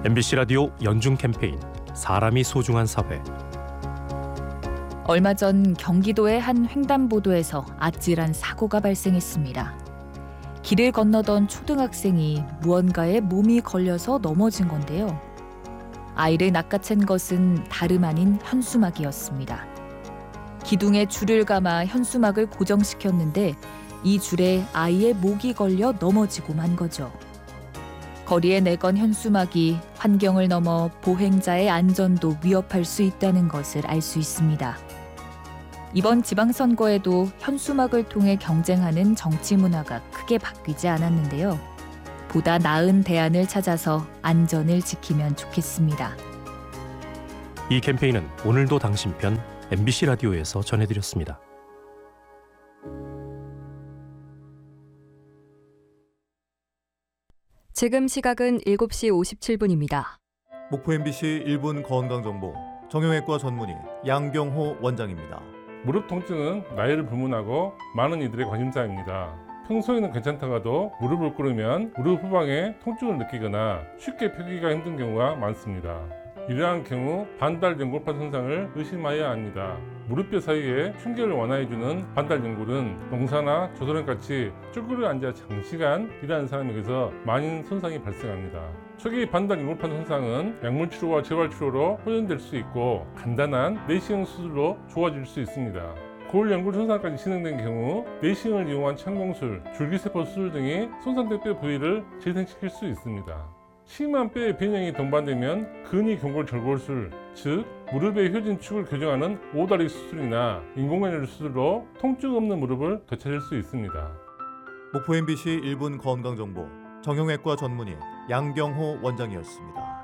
MBC 라디오 연중 캠페인 사람이 소중한 사회. 얼마 전 경기도의 한 횡단보도에서 아찔한 사고가 발생했습니다. 길을 건너던 초등학생이 무언가에 몸이 걸려서 넘어진 건데요. 아이를 낚아챈 것은 다름 아닌 현수막이었습니다. 기둥에 줄을 감아 현수막을 고정시켰는데 이 줄에 아이의 목이 걸려 넘어지고 만 거죠. 거리에 내건 현수막이 환경을 넘어 보행자의 안전도 위협할 수 있다는 것을 알 수 있습니다. 이번 지방선거에도 현수막을 통해 경쟁하는 정치 문화가 크게 바뀌지 않았는데요. 보다 나은 대안을 찾아서 안전을 지키면 좋겠습니다. 이 캠페인은 오늘도 당신 편 MBC 라디오에서 전해드렸습니다. 지금 시각은 7시 57분입니다. 목포 MBC 1분 건강정보 정형외과 전문의 양경호 원장입니다. 무릎 통증은 나이를 불문하고 많은 이들의 관심사입니다. 평소에는 괜찮다가도 무릎을 꿇으면 무릎 후방에 통증을 느끼거나 쉽게 펴기가 힘든 경우가 많습니다. 이러한 경우 반달 연골판 손상을 의심해야 합니다. 무릎뼈 사이에 충격을 완화해주는 반달 연골은 농사나 조선같이 쭈그려 앉아 장시간 일하는 사람에게서 많은 손상이 발생합니다. 초기 반달 연골판 손상은 약물 치료와 재활 치료로 호전될 수 있고 간단한 내시경 수술로 좋아질 수 있습니다. 골 연골 손상까지 진행된 경우 내시경을 이용한 창공술, 줄기세포 수술 등이 손상된 뼈 부위를 재생시킬 수 있습니다. 심한 뼈의 변형이 동반되면 근위 경골 절골술, 즉 무릎의 효진축을 교정하는 오다리 수술이나 인공관절 수술로 통증 없는 무릎을 되찾을 수 있습니다. 목포 MBC 1분 건강정보 정형외과 전문의 양경호 원장이었습니다.